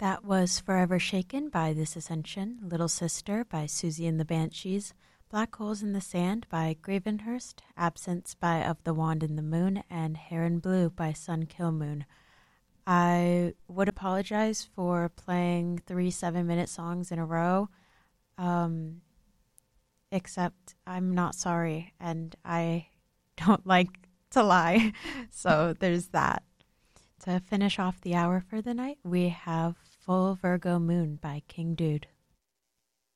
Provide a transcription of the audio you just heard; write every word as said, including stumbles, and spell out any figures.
That was Forever Shaken by This Ascension, Little Sister by Susie and the Banshees, Black Holes in the Sand by Gravenhurst, Absence by Of the Wand and the Moon, and Heron Blue by Sun Kill Moon. I would apologize for playing three seven-minute songs in a row, um, except I'm not sorry, and I don't like to lie, so there's that. To finish off the hour for the night, we have Full Virgo Moon by King Dude.